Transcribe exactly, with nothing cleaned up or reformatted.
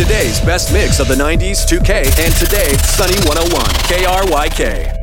Today's best mix of the nineties, two K, and today, Sunny one oh one, K R Y K.